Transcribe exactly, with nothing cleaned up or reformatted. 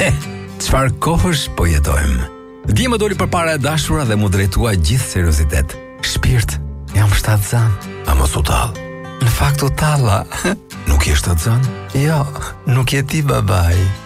Çfarë kohësh po jetojmë? Dje më doli përpara e dashura dhe mu drejtua gjithë seriozitet. Shpirt, jam shtatzan. A mos u tall. Në fakt u talla. Nuk je shtatzan? Jo, nuk je ti babai.